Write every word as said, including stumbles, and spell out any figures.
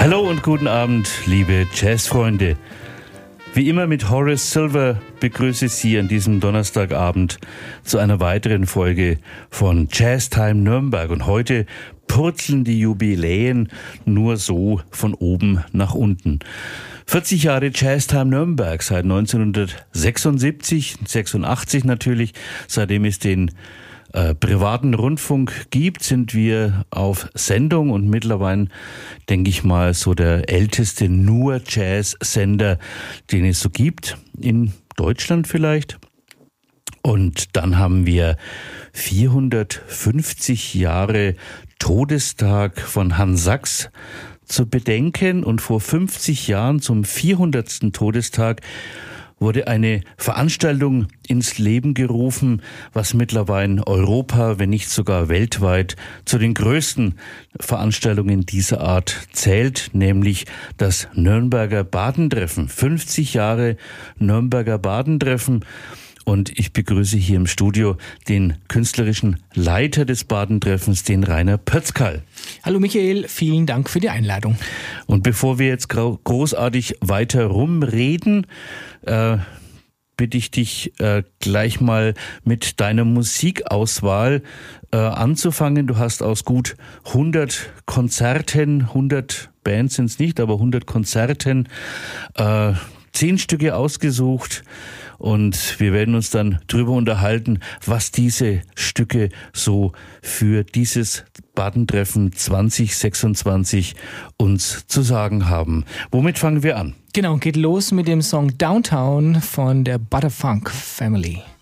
Hallo und guten Abend, liebe Jazzfreunde. Wie immer mit Horace Silver begrüße ich Sie an diesem Donnerstagabend zu einer weiteren Folge von Jazztime Nürnberg. Und heute purzeln die Jubiläen nur so von oben nach unten. vierzig Jahre Jazztime Nürnberg seit neunzehnhundertsechsundsiebzig, sechsundachtzig natürlich, seitdem es den Äh, privaten Rundfunk gibt, sind wir auf Sendung und mittlerweile, denke ich mal, so der älteste nur Jazz-Sender, den es so gibt, in Deutschland vielleicht. Und dann haben wir vierhundertfünfzig Jahre Todestag von Hans Sachs zu bedenken, und vor fünfzig Jahren zum vierhundertsten Todestag wurde eine Veranstaltung ins Leben gerufen, was mittlerweile Europa, wenn nicht sogar weltweit, zu den größten Veranstaltungen dieser Art zählt, nämlich das Nürnberger Badentreffen. fünfzig Jahre Nürnberger Badentreffen. Und ich begrüße hier im Studio den künstlerischen Leiter des Badentreffens, den Rainer Pötzkal. Hallo Michael, vielen Dank für die Einladung. Und bevor wir jetzt großartig weiter rumreden, äh, bitte ich dich äh, gleich mal mit deiner Musikauswahl äh, anzufangen. Du hast aus gut hundert Konzerten, hundert Bands sind es nicht, aber hundert Konzerten, äh, zehn Stücke ausgesucht. Und wir werden uns dann drüber unterhalten, was diese Stücke so für dieses Badentreffen zwanzig sechsundzwanzig uns zu sagen haben. Womit fangen wir an? Genau, geht los mit dem Song Downtown von der Butterfunk Family.